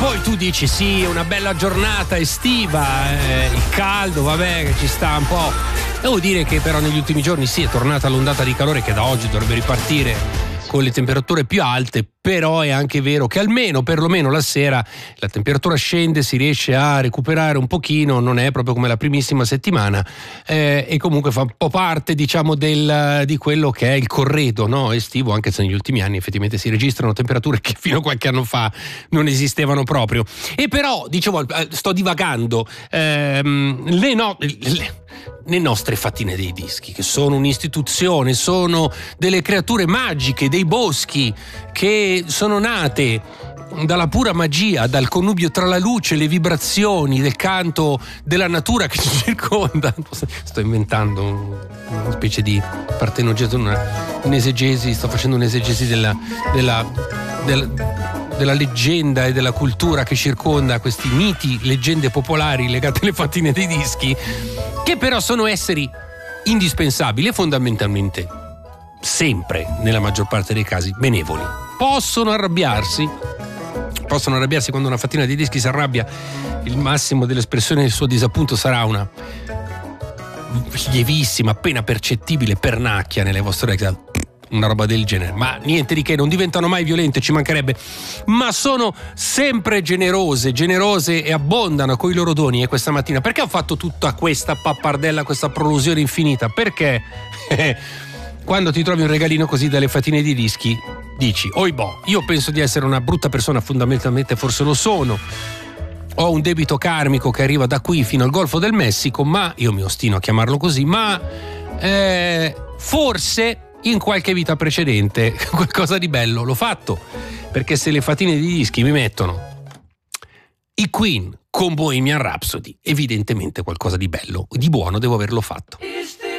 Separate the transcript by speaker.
Speaker 1: poi tu dici sì, è una bella giornata estiva, il caldo, vabbè, che ci sta un po'. Devo dire che però negli ultimi giorni sì, è tornata l'ondata di calore che da oggi dovrebbe ripartire con le temperature più alte, però è anche vero che almeno, perlomeno la sera, la temperatura scende, si riesce a recuperare un pochino, non è proprio come la primissima settimana, e comunque fa un po' parte, diciamo, di quello che è il corredo, no, estivo, anche se negli ultimi anni effettivamente si registrano temperature che fino a qualche anno fa non esistevano proprio. E però, dicevo, sto divagando, le nostre fatine dei dischi, che sono un'istituzione, sono delle creature magiche dei boschi che sono nate dalla pura magia, dal connubio tra la luce, le vibrazioni del canto della natura che ci circonda. Sto inventando una specie di partenoggetto, un'esegesi, sto facendo un'esegesi della leggenda e della cultura che circonda questi miti, leggende popolari legate alle fatine dei dischi, che però sono esseri indispensabili e fondamentalmente sempre, nella maggior parte dei casi, benevoli. Possono arrabbiarsi quando una fattina dei dischi si arrabbia. Il massimo dell'espressione del suo disappunto sarà una lievissima, appena percettibile pernacchia nelle vostre orecchie, una roba del genere, ma niente di che, non diventano mai violente, ci mancherebbe, ma sono sempre generose e abbondano coi loro doni. E questa mattina perché ho fatto tutta questa pappardella, questa prolusione infinita? Perché quando ti trovi un regalino così dalle fatine di dischi dici: oibò, io penso di essere una brutta persona, fondamentalmente forse lo sono, ho un debito karmico che arriva da qui fino al Golfo del Messico, ma io mi ostino a chiamarlo così, ma forse in qualche vita precedente qualcosa di bello l'ho fatto, perché se le fatine di dischi mi mettono i Queen con Bohemian Rhapsody, evidentemente qualcosa di bello, di buono devo averlo fatto.